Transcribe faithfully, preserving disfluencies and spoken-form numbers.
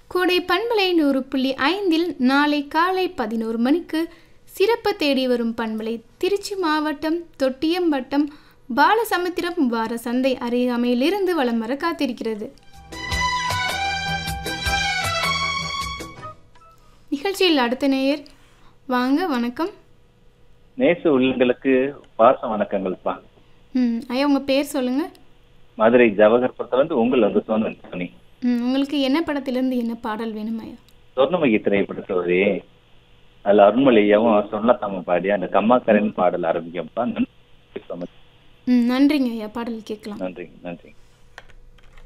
கோடை பண்பலை நூறு புள்ளி ஐந்தில் நாளை காலை பதினோரு மணிக்கு சிறப்பு தேடி வரும் பண்பலை திருச்சி மாவட்டம் தொட்டியம்பட்டம் பாலசமுத்திரம் வார சந்தை அருகாமையிலிருந்து வலம் வர காத்திருக்கிறது. நிகழ்ச்சியில் அடுத்த நேயர் வாங்க. வணக்கம். நேச உள்ளங்களுக்கு பாச வணக்கங்கள்ப்பா. ம் ஐயா, உங்க பேர் சொல்லுங்க. மதுரை ஜவஹர்புரத்துல வந்து உங்கள் வந்து சொன்னி. ம் உங்களுக்கு என்ன படத்திலிருந்து என்ன பாடல் வேணும் ஐயா? சொர்ணமகி திரைப்படத்தோடே அதுல அருண்மொழியாவும் சொன்னத்தம்ம பாடி அந்த கம்மாக்கரன் பாடல் ஆரம்பிக்கும்ப்பா. ம் நன்றிங்க ஐயா, பாடல் கேட்கலாம். நன்றி நன்றி.